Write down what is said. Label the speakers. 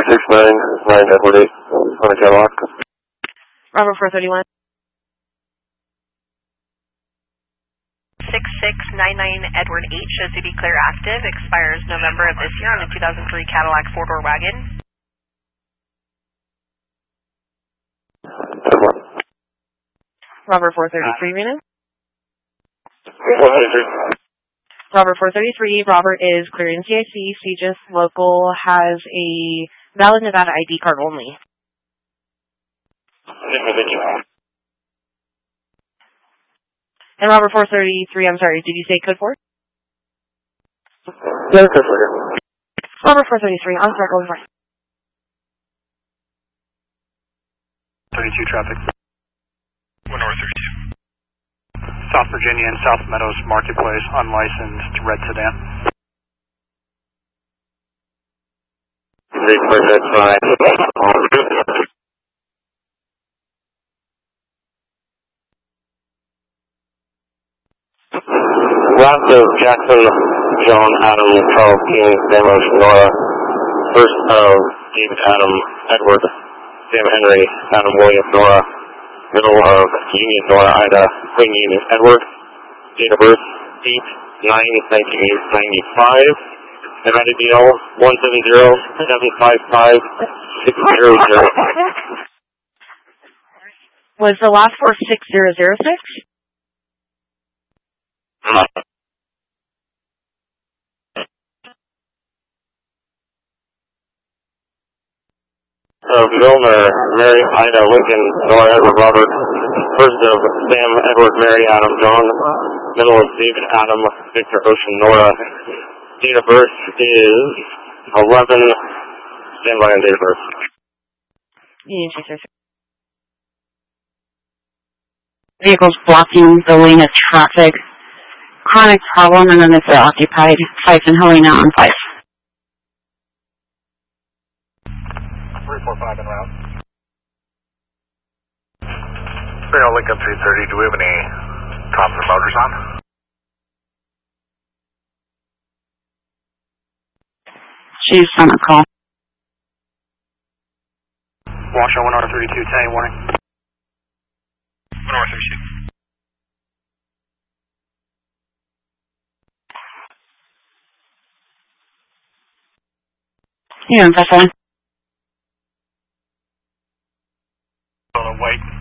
Speaker 1: 3699 Edward 8 on a Cadillac.
Speaker 2: Robert 431.
Speaker 3: 6699 Edward 8 shows to be clear active. Expires November of this year on a 2003 Cadillac 4-door wagon.
Speaker 2: Robert 433, Reno.
Speaker 1: 433.
Speaker 2: Robert 433, Robert is clearing CIC. CGIS local has a valid Nevada ID card only.
Speaker 1: Thank you.
Speaker 2: And Robert 433, I'm sorry, did you say code 4?
Speaker 1: No, code 4.
Speaker 2: Robert 433, on circle 4.
Speaker 4: 32 traffic. 1 North 32. South Virginia and South Meadows Marketplace, unlicensed red sedan.
Speaker 1: Last of Jackson, John, Adam, Charles, King, Sam, Nora. First of David, Adam, Edward, Sam, Henry, Adam, William, Nora. Middle of Union, Nora, Ida, Queen, Union, Edward. Date of birth, 8/9/1995. Nevada DL 170-755-600.
Speaker 2: Was the last four 6006?
Speaker 1: Vilner, Mary, Ida, Lincoln, Nora, Edward, Robert. First of Sam, Edward, Mary, Adam, John. Middle of David, Adam, Victor, Ocean, Nora. Date of birth is 11. Stand by on date of birth.
Speaker 2: Union Chaser.
Speaker 5: Vehicles blocking the lane of traffic. Chronic problem, and then if they're occupied, Fife and Helena on 5.
Speaker 4: 345 en route. Trail Lincoln 330, do we have any Thompson Motors on?
Speaker 5: She's on a call.
Speaker 4: Washoe 1R32, 10 warning. 1R32.
Speaker 5: Yeah, that's fine.
Speaker 4: Wait.